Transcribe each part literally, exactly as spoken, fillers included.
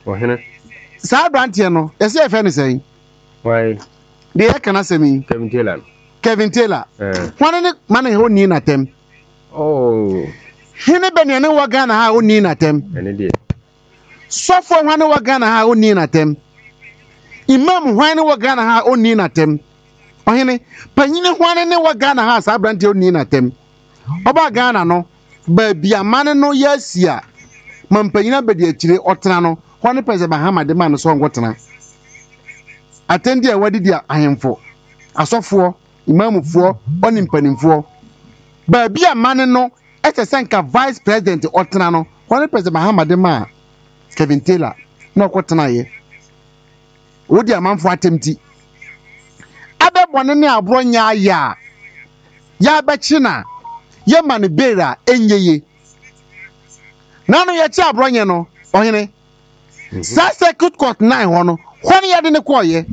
Ohene. Sa brantie no, ese e fe ne sei. Why? De e kana semi. Kevin Taylor. Kevin Taylor. Eh. Wana ne man he oni na tem. Oh. Hene be ne ne wa Ghana ha oni na tem. Ene die. Sofo hwane wa Ghana ha oni na tem. Imam hwane wa Ghana ha oni na tem. Ohene, panyine hwane ne wa Ghana ha sa brantie oni na tem. Oba Ghana no, ba bia mane no yasia. Mampanyina be de akire otena no, hwane pese Bahama de man so ngotena. Atendi e wadi dia ahemfo. Asofo, imamufo, oni mpanimfo. Ba bia mane no, ete senka vice president otena no, hwane pese Bahama de man Kevin Taylor no kwotena ye wodi amanfo atemti abebone ne abronya ya ya bechina ye mane bera enyeye nanu ye chi abronye no ohene sa circuit court nine ho no hwane ye de ne koye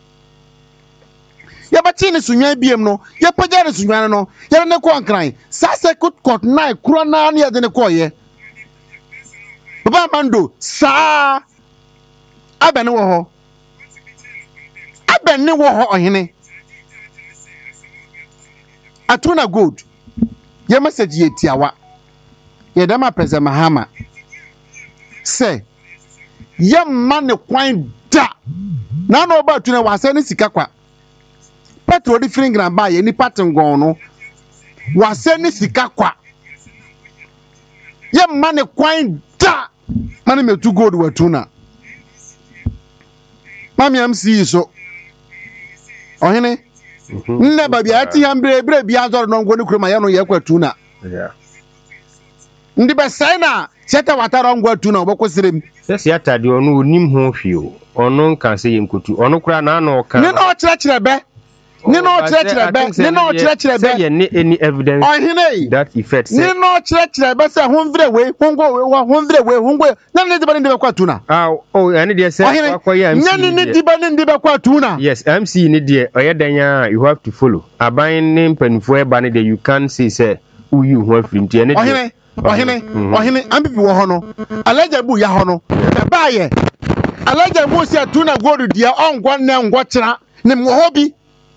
ye bachi ne sunwan biem no ye pagya ne sunwan no ye de ne ko ankran sa circuit court nine kro na ne ye de ne koye Baba Mando sa abene wo ho abene wo ho ohene atuna gold ye message ye tiawa ye dama pese Mahama se ye man kwan da na no ba tuna wase ne sika kwa petro di finger ba ye ni patengon no wase ne sika kwa ye man kwan da mani me tu gold watuna mami am see so ohene nne ba bia ati hambre bre bia zoro no ngoni kuruma ya no ye kwatuna Yeah. ndi be sai na seta watara ngwa tuna obokosirem Sesi atade onu onim ho hwio. Ono nka se yemkotu. Ono kura na na oka. ni no kire kire be ni no kire kire be ni no kire kire be say any any evidence ohene that effect ni no kire kire be say honvre we hongo we wa honvre we hongo na ni diba ni diba kwatuna ah oh ene de say akoya M C na ni diba ni diba kwatuna yes M C ni de oyedanya you have to follow aban ni mpanifo e ba ni de you can say say who you ho afrim ti ene de ohene ohene ohene ambibi wo ho no alaja bu ya ho no e ba ye alaja bu si atuna gold dia ongwa na ngwa kira ni mo ho bi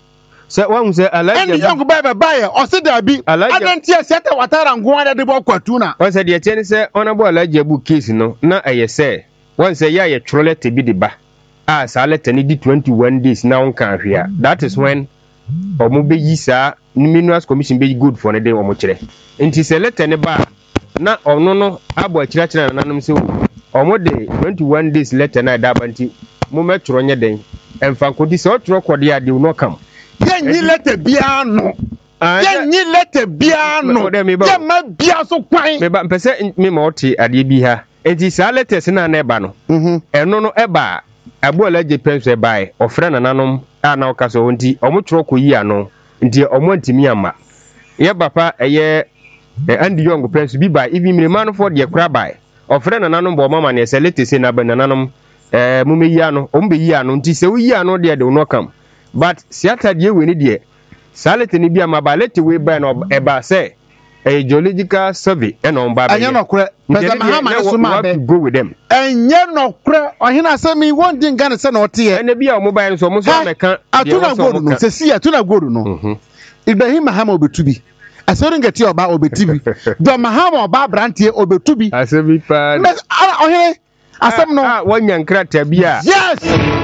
se wan se alaja and young baby buy o se da bi adantia seta watara ngwa da de bo kwatuna o se de tieni se onabo alaja bu case no na eye se wan se ya ye trolete bi de ba ah sa lete ni di twenty-one days na on kan hwea that is when omo be yi sa minerals commission be good for ne dey omo kire nti se lete ne ba na ono no abo akira kira nanam se omo de twenty-one days lete na da banti mo metro nye den emfa kodi se otro kodi ade no kam yenyi lete bia no yenyi lete bia no ye ma bia so kwan me ba mpese me ma oti ade bi ha enti sa lete se na na eba no mhm eno no eba abo alaje penso eba e ofre na nanom a na okaso onti omo tro koyi ano nti omo ntimi ama ye papa eye andi young penso bi ba even me man for de kra bai ofre na nanom bo mama ne se lete se na ba na nanom eh mu me yi ano omo be yi ano nti se wo yi ano de de no kam but siata de we ni de salete ni bia ma ba lete we ba no eba se a geological survey e no ba ba anya no kure pesa Mahama ne so ma be go with them enya no kure ohina asemi won din Ghana se na ote ene bia o mobile no so mo so meka atuna gold no se si atuna gold no mhm Ibrahim Mahama obetubi asorin gati oba obetibi do Mahama oba brantie obetubi asemi pa ohine asem no ah wanya nkrata bia yes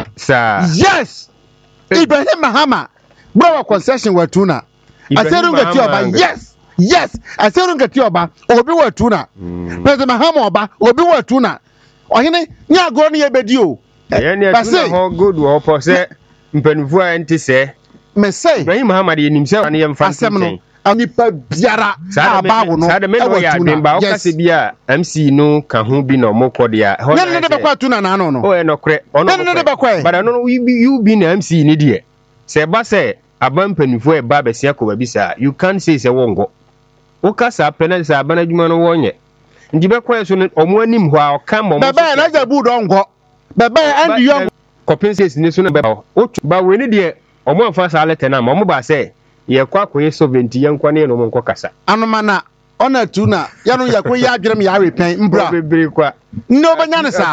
sa yes Ibrahim Mahama bro concession watuna asorin gati oba yes yes asorin gati oba obi watuna pesa Mahama oba obi watuna ohine nya agro ne yebedi o ye ne atuna ho good wo po se mpanifo a enti se me say Ibrahim Mahama de nim se ane yem fa asem no anipa biara aba wo no sada me no ya demba o kase bia M C no ka ho bi no mokode a ne ne de bekwa tuna na no no o e no kre ono ne ne de bekwa but no you be na M C ni de se ba se abampanifo e ba be se akoba bi sa you can say se wongo o kasa penal sa abana djuma no wonye ndi bekwa so omo anim ho a o ka mo baba na ja bu do ngo baba and young compensate ni so no be o ba we ni de omo afa sa lete na mo ba se ye kwa koye sovereignty yankwa ne no mo nkokasa anoma na ona tuna ya no yakwo ya adwerem ya repen mbra bebre kwa no banya ne sa